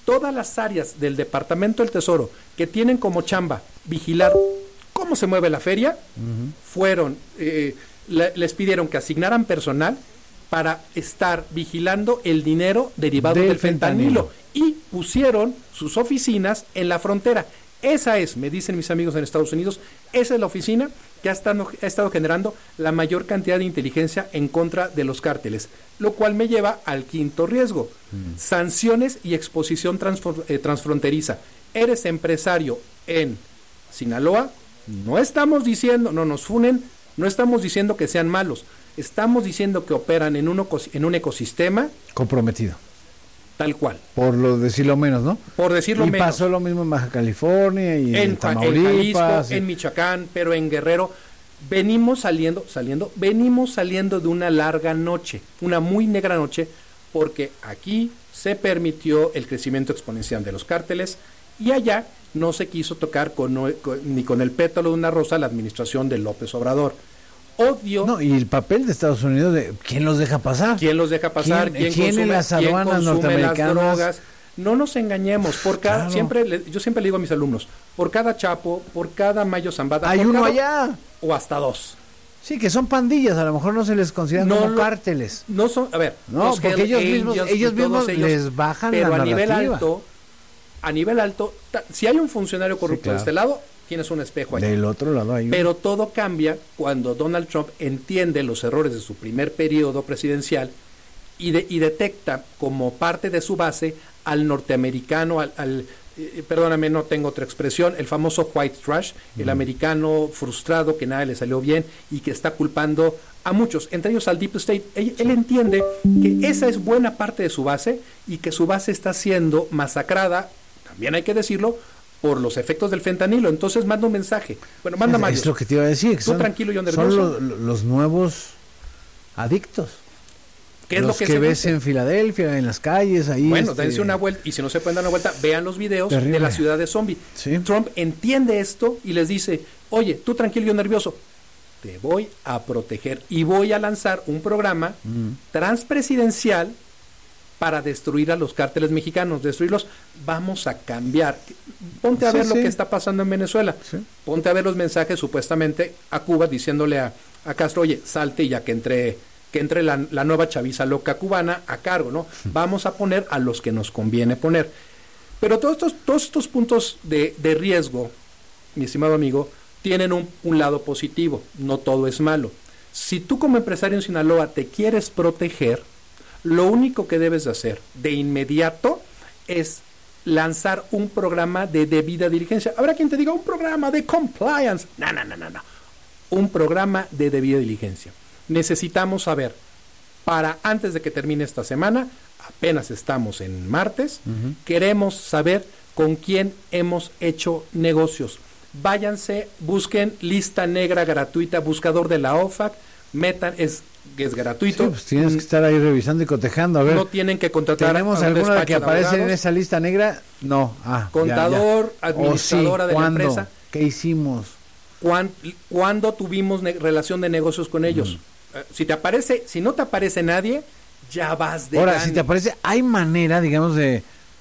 todas las áreas del Departamento del Tesoro que tienen como chamba vigilar cómo se mueve la feria, fueron, les pidieron que asignaran personal para estar vigilando el dinero derivado del fentanilo y pusieron sus oficinas en la frontera. Esa es, me dicen mis amigos en Estados Unidos, esa es la oficina que ha estado generando la mayor cantidad de inteligencia en contra de los cárteles, lo cual me lleva al quinto riesgo, sanciones y exposición transfronteriza. Eres empresario en Sinaloa, no estamos diciendo, no nos funen, no estamos diciendo que sean malos, estamos diciendo que operan en un ecosistema comprometido. Tal cual. Por decirlo menos, ¿no? Por decirlo menos. Y pasó lo mismo en Baja California y en Tamaulipas. En Jalisco, en Michoacán, pero en Guerrero. Venimos saliendo de una larga noche, una muy negra noche, porque aquí se permitió el crecimiento exponencial de los cárteles y allá no se quiso tocar ni con el pétalo de una rosa la administración de López Obrador. Odio. No, y el papel de Estados Unidos, ¿quién los deja pasar? ¿Quién los deja pasar? ¿Quién en las aduanas norteamericanas? Las drogas? No nos engañemos, yo siempre le digo a mis alumnos, por cada Chapo, por cada Mayo Zambada, hay uno allá. O hasta dos. Sí, que son pandillas, a lo mejor no se les consideran como cárteles. No son, a ver, no, porque ellos mismos les bajan la narrativa. Pero a nivel alto, si hay un funcionario corrupto de este lado, tienes un espejo ahí. Del otro lado hay uno. Pero todo cambia cuando Donald Trump entiende los errores de su primer periodo presidencial y detecta como parte de su base al norteamericano, perdóname, no tengo otra expresión, el famoso white trash, el americano frustrado que nada le salió bien y que está culpando a muchos, entre ellos al Deep State. Él entiende que esa es buena parte de su base y que su base está siendo masacrada, también hay que decirlo, por los efectos del fentanilo. Entonces manda un mensaje. Bueno, manda más. Es lo que te iba a decir. Tú tranquilo, yo nervioso. Son los nuevos adictos. ¿Qué es los lo que ves dice? En Filadelfia, en las calles, ahí. Bueno, dense una vuelta, y si no se pueden dar una vuelta, vean los videos de la ciudad de zombie. ¿Sí? Trump entiende esto y les dice, oye, tú tranquilo, yo nervioso, te voy a proteger y voy a lanzar un programa transpresidencial para destruir a los cárteles mexicanos, destruirlos. Vamos a cambiar. Ponte a ver lo que está pasando en Venezuela. Sí. Ponte a ver los mensajes supuestamente a Cuba diciéndole a Castro, oye, salte ya que entre la nueva chaviza loca cubana a cargo, ¿no? Vamos a poner a los que nos conviene poner. Pero todos estos puntos de riesgo, mi estimado amigo, tienen un lado positivo. No todo es malo. Si tú como empresario en Sinaloa te quieres proteger, lo único que debes de hacer de inmediato es lanzar un programa de debida diligencia. Habrá quien te diga, un programa de compliance. No. Un programa de debida diligencia. Necesitamos saber, para antes de que termine esta semana, apenas estamos en martes, queremos saber con quién hemos hecho negocios. Váyanse, busquen lista negra gratuita, buscador de la OFAC, metan, es gratuito. Sí, pues tienes que estar ahí revisando y cotejando, a ver. No tienen que contratar. ¿Tenemos alguna que aparece en esa lista negra? No. Contador, ya. administradora de la empresa. ¿Qué hicimos? ¿Cuándo tuvimos relación de negocios con ellos? Si no te aparece nadie, ya vas de Ahora, gane. si te aparece, hay manera, digamos, de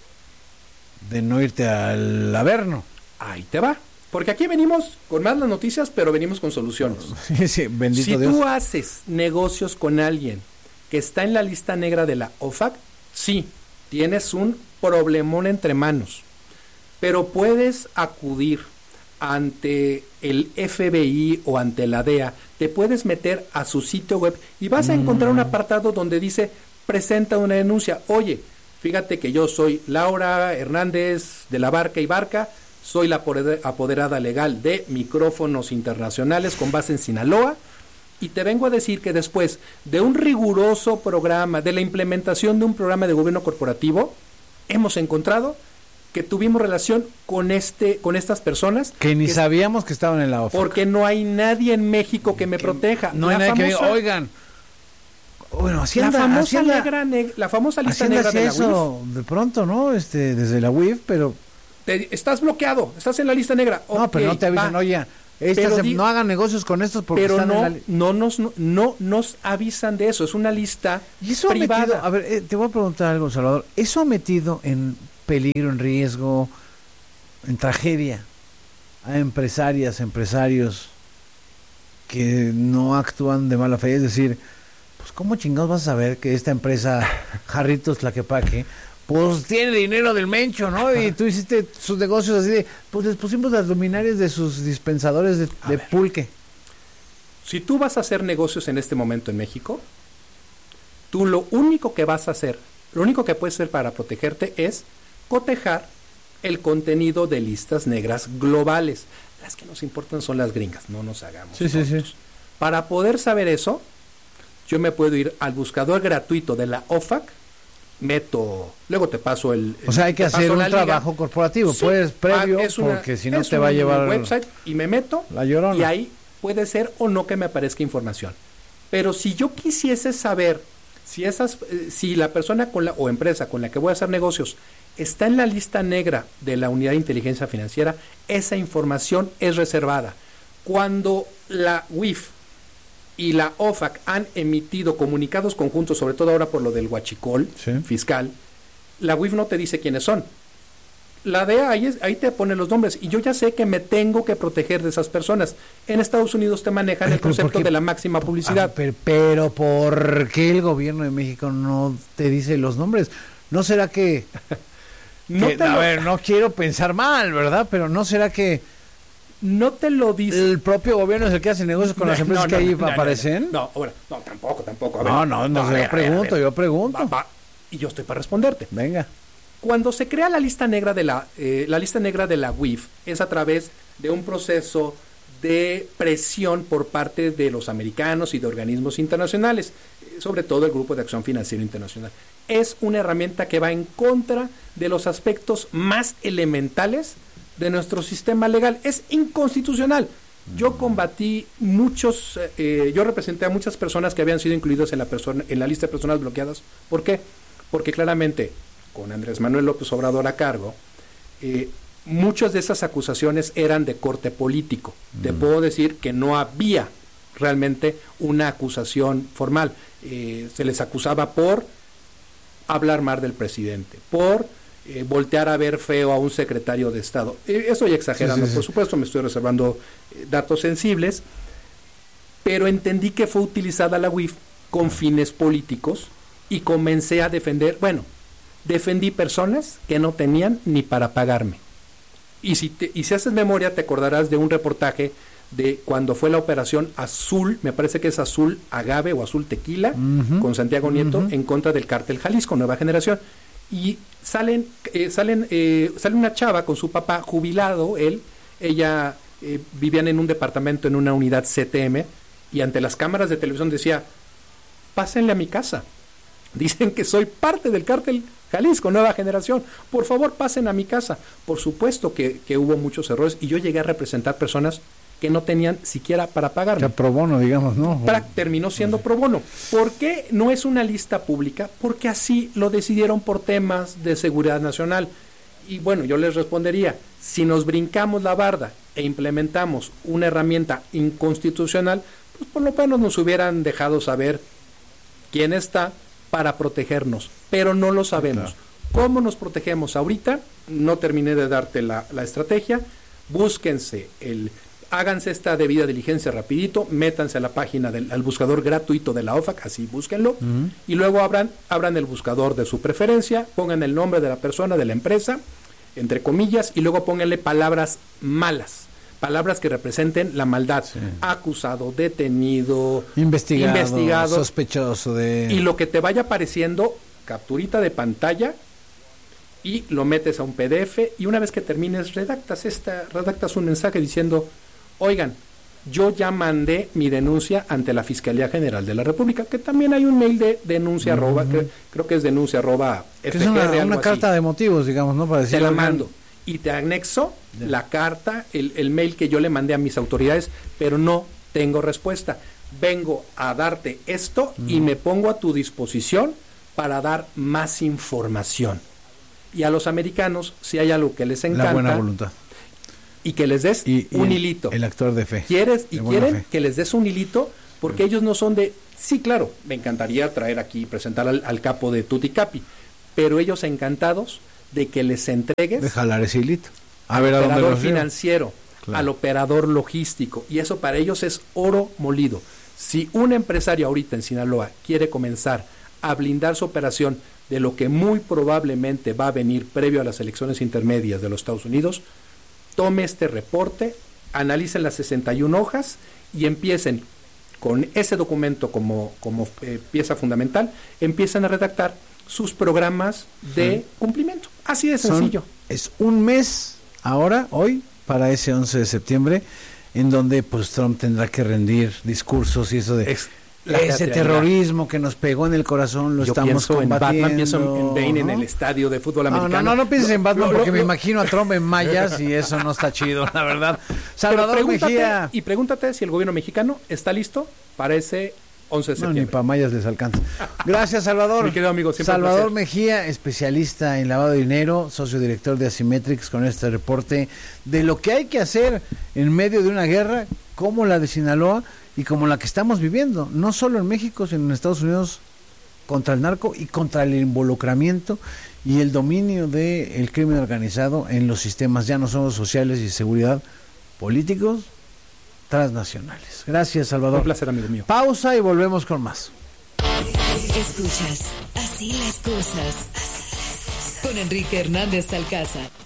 no irte al Averno. Ahí te va. Porque aquí venimos con más las noticias, pero venimos con soluciones. Sí, bendito si Dios. tú haces negocios con alguien que está en la lista negra de la OFAC, sí, tienes un problemón entre manos. Pero puedes acudir ante el FBI o ante la DEA, te puedes meter a su sitio web y vas a encontrar un apartado donde dice, presenta una denuncia. Oye, fíjate que yo soy Laura Hernández de la Barca y Barca, soy la apoderada legal de Micrófonos Internacionales con base en Sinaloa, y te vengo a decir que después de un riguroso programa, de la implementación de un programa de gobierno corporativo, hemos encontrado que tuvimos relación con estas personas que ni sabíamos que estaban en la OFAC. Porque no hay nadie en México que me proteja. No hay nadie que diga, oigan, bueno, Hacienda, la famosa lista Hacienda negra de la eso UIF. De pronto, ¿no? Desde la UIF, pero estás bloqueado, estás en la lista negra. No, pero no te avisan, oye, no hagan negocios con estos porque pero están en la no nos avisan de eso, es una lista ¿Y eso privada. a ver, te voy a preguntar algo, Salvador. ¿Eso ha metido en peligro, en riesgo, en tragedia a empresarias, empresarios que no actúan de mala fe? Es decir, pues ¿cómo chingados vas a saber que esta empresa Jarritos Tlaquepaque pues tiene dinero del Mencho, ¿no? Y tú hiciste sus negocios así de, pues les pusimos las luminarias de sus dispensadores de pulque. Si tú vas a hacer negocios en este momento en México, tú lo único que vas a hacer, lo único que puedes hacer para protegerte es cotejar el contenido de listas negras globales. Las que nos importan son las gringas, no nos hagamos tontos. Sí. Para poder saber eso, yo me puedo ir al buscador gratuito de la OFAC, luego te paso o sea, hay que hacer un trabajo corporativo, sí, pues previo, porque si no te va a llevar al website y me meto la llorona. Y ahí puede ser o no que me aparezca información. Pero si yo quisiese saber si la persona o empresa con la que voy a hacer negocios está en la lista negra de la Unidad de Inteligencia Financiera, esa información es reservada. Cuando la UIF y la OFAC han emitido comunicados conjuntos, sobre todo ahora por lo del huachicol fiscal, la UIF no te dice quiénes son. La DEA ahí te pone los nombres y yo ya sé que me tengo que proteger de esas personas. En Estados Unidos te manejan el concepto de la máxima publicidad. Pero ¿por qué el gobierno de México no te dice los nombres? ¿No será que... no quiero pensar mal, ¿verdad? Pero ¿no será que no te lo dice el propio gobierno es el que hace negocios con las empresas que ahí aparecen? No, tampoco. Yo pregunto. Y yo estoy para responderte. Venga. Cuando se crea la lista negra de la lista negra de la UIF, es a través de un proceso de presión por parte de los americanos y de organismos internacionales, sobre todo el Grupo de Acción Financiera Internacional. Es una herramienta que va en contra de los aspectos más elementales de nuestro sistema legal. Es inconstitucional. Yo combatí yo representé a muchas personas que habían sido incluidas en la lista de personas bloqueadas. ¿Por qué? Porque claramente, con Andrés Manuel López Obrador a cargo, muchas de esas acusaciones eran de corte político. Te puedo decir que no había realmente una acusación formal. Se les acusaba por hablar mal del presidente, por voltear a ver feo a un secretario de Estado. Estoy exagerando, por supuesto, me estoy reservando datos sensibles, pero entendí que fue utilizada la UIF con fines políticos y comencé a defendí personas que no tenían ni para pagarme. Y si haces memoria, te acordarás de un reportaje de cuando fue la operación Azul, me parece que es Azul Agave o Azul Tequila, con Santiago Nieto, en contra del cártel Jalisco, Nueva Generación. Y sale una chava con su papá jubilado, ella vivían en un departamento en una unidad CTM, y ante las cámaras de televisión decía: pásenle a mi casa. Dicen que soy parte del cártel Jalisco, Nueva Generación. Por favor, pasen a mi casa. Por supuesto que hubo muchos errores y yo llegué a representar personas que no tenían siquiera para pagarme. O sea, pro bono, digamos, ¿no? Terminó siendo pro bono. ¿Por qué no es una lista pública? Porque así lo decidieron por temas de seguridad nacional. Y bueno, yo les respondería, si nos brincamos la barda e implementamos una herramienta inconstitucional, pues por lo menos nos hubieran dejado saber quién está para protegernos, pero no lo sabemos. Claro. ¿Cómo nos protegemos ahorita? No terminé de darte la estrategia. Háganse esta debida diligencia rapidito, métanse a la página al buscador gratuito de la OFAC, así búsquenlo, y luego abran el buscador de su preferencia, pongan el nombre de la persona, de la empresa, entre comillas, y luego pónganle palabras malas, palabras que representen la maldad. Acusado, detenido, investigado, sospechoso de... Y lo que te vaya apareciendo, capturita de pantalla, y lo metes a un PDF, y una vez que termines, redactas un mensaje diciendo: oigan, yo ya mandé mi denuncia ante la Fiscalía General de la República, que también hay un mail de denuncia creo que es denuncia es una carta de motivos, digamos, ¿no? Para decir, te la mando y te anexo la carta, el mail que yo le mandé a mis autoridades, pero no tengo respuesta. Vengo a darte esto y me pongo a tu disposición para dar más información. Y a los americanos, si hay algo que les encanta, la buena voluntad. Y que les des un hilito. El actor de fe. Quieren que les des un hilito, porque ellos no son sí, claro, me encantaría traer aquí, presentar al capo de Tutti Capi, pero ellos encantados de que les entregues de jalar ese hilito. al ¿a dónde operador los llevo? financiero, Claro. al operador logístico, y eso para ellos es oro molido. Si un empresario ahorita en Sinaloa quiere comenzar a blindar su operación de lo que muy probablemente va a venir previo a las elecciones intermedias de los Estados Unidos, tome este reporte, analicen las 61 hojas y empiecen con ese documento como pieza fundamental, empiezan a redactar sus programas de cumplimiento. Así de sencillo. Es un mes ahora, hoy, para ese 11 de septiembre, en donde pues Trump tendrá que rendir discursos y eso de ese terrorismo que nos pegó en el corazón, lo Yo estamos pienso combatiendo. en Batman, pienso en Bane, ¿no? en el estadio de fútbol americano. No pienses en Batman porque me imagino a Trump en mallas y eso no está chido, la verdad. Salvador Mejía. Y pregúntate si el gobierno mexicano está listo para ese 11 de No, septiembre. ni para mallas les alcanza. Gracias, Salvador. Mi querido amigo, siempre Salvador un placer. Mejía, especialista en lavado de dinero, socio director de Asymmetrics, con este reporte de lo que hay que hacer en medio de una guerra como la de Sinaloa y como la que estamos viviendo, no solo en México, sino en Estados Unidos, contra el narco y contra el involucramiento y el dominio del crimen organizado en los sistemas, ya no solo sociales y seguridad, políticos, transnacionales. Gracias, Salvador. Un placer, amigo mío. Pausa y volvemos con más. Escuchas Así las cosas con Enrique Hernández Alcázar.